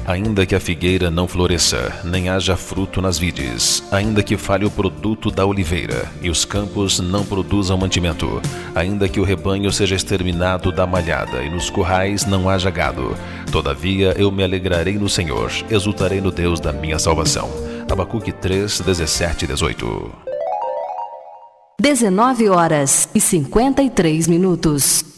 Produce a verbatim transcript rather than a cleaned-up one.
Ainda que a figueira não floresça, nem haja fruto nas vides, ainda que falhe o produto da oliveira, e os campos não produzam mantimento, ainda que o rebanho seja exterminado da malhada, e nos currais não haja gado, todavia eu me alegrarei no Senhor, exultarei no Deus da minha salvação. Abacuque três, dezessete e dezoito. dezenove horas e cinquenta e três minutos.